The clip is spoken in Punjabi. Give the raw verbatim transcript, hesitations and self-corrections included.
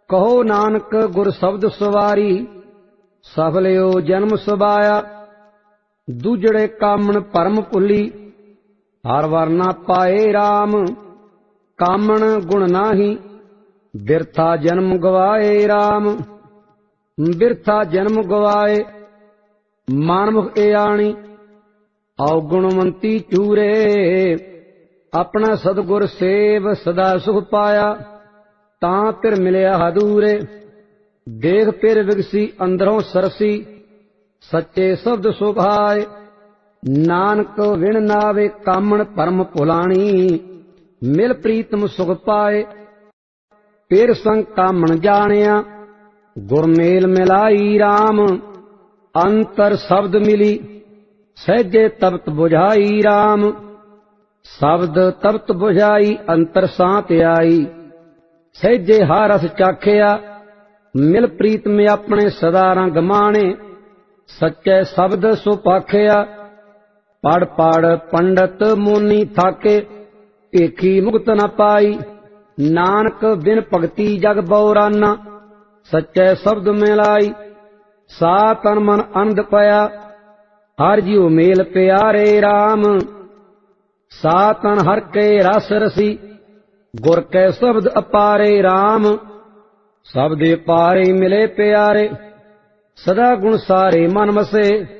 ਕਹੋ ਨਾਨਕ ਗੁਰ ਸ਼ਬਦ ਸਵਾਰੀ, ਸਫਲਿਓ ਜਨਮ ਸੁਭਾਇਆ। ਦੂਜੜੇ ਕਾਮਣ ਭਰਮ ਭੁੱਲੀ, ਹਰ ਵਰਨਾ ਪਾਏ ਰਾਮ। ਕਾਮਣ ਗੁਣ ਨਾਹੀ, ਬਿਰਥਾ ਜਨਮ ਗਵਾਏ ਰਾਮ। ਬਿਰਥਾ ਜਨਮ ਗਵਾਏ, ਮਾਨਮੁਖ ਏਆਣੀ। ਆਉ ਗੁਣਵੰਤੀ ਚੂਰੇ, ਆਪਣਾ ਸਤਿਗੁਰ ਸੇਵ ਸਦਾ ਸੁਖ ਪਾਇਆ। ਤਾਂ ਫਿਰ ਮਿਲਿਆ ਹਦੂਰੇ, ਦੇਖ ਫਿਰ ਵਿਗਸੀ ਅੰਦਰੋਂ ਸਰਸੀ। ਸੱਚੇ ਸ਼ਬਦ ਸੁਭਾਏ, ਨਾਨਕ ਵਿਣ ਨਾਵੇ ਕਾਮਣ ਭਰਮ ਭੁਲਾਣੀ। ਮਿਲ ਪ੍ਰੀਤਮ ਸੁਖ ਪਾਏ, ਫਿਰ ਸੰਗ ਕਾਮਣ ਜਾਣਿਆ। ਗੁਰਮੇਲ ਮਿਲਾਈ ਰਾਮ, ਅੰਤਰ ਸ਼ਬਦ ਮਿਲੀ। ਸਹਿਜੇ ਤਪਤ ਬੁਝਾਈ ਰਾਮ, ਸ਼ਬਦ ਤਪਤ ਬੁਝਾਈ। ਅੰਤਰ ਸਾਂਤ ਆਈ, ਸਹਿਜੇ ਹਰ ਰਸ ਚਾਖਿਆ। ਮਿਲ ਪ੍ਰੀਤਮ ਆਪਣੇ ਸਦਾ ਰੰਗ ਮਾਣੇ, ਸੱਚੇ ਸ਼ਬਦ ਸੋ ਭਾਖਿਆ। ਪੜ ਪੜ ਪੰਡਤ ਮੋਨੀ ਥਾਕੇ, ਭੇਖੀ ਮੁਕਤ ਨ ਪਾਈ। ਨਾਨਕ ਬਿਨ ਭਗਤੀ ਜਗ ਬਉਰਾਨਾ, ਸੱਚੇ ਸ਼ਬਦ ਮਿਲਾਈ। ਸਾ ਤਨ ਮਨ ਆਨੰਦ ਪਇਆ, ਹਰ ਜਿਉ ਮੇਲ ਪਿਆਰੇ ਰਾਮ। ਸਾ ਤਨ ਹਰ ਕੇ ਰਸ ਰਸੀ, ਗੁਰ ਕੈ ਸ਼ਬਦ ਅਪਾਰੇ ਰਾਮ। ਸਬਦੇ ਪਾਰੇ ਮਿਲੇ ਪਿਆਰੇ, ਸਦਾ ਗੁਣ ਸਾਰੇ ਮਨ ਵਸੇ।